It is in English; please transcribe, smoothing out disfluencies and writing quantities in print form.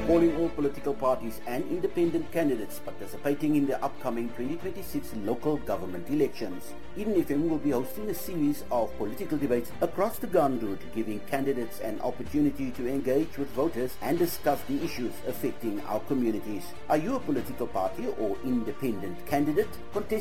calling all political parties and independent candidates participating in the upcoming 2026 local government elections. Eden FM will be hosting a series of political debates across the gauntlet, giving candidates an opportunity to engage with voters and discuss the issues affecting our communities. Are you a political party or independent candidate? Contest